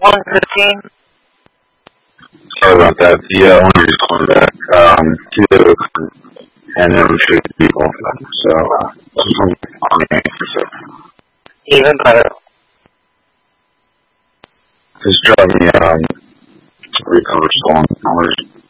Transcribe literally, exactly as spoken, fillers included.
one fifteen. Sorry about that. The uh, owner is calling back. Um, he did it, and then treated people. So, uh, this is on the answer, so. Even better. Just driving me, um, recover stolen dollars.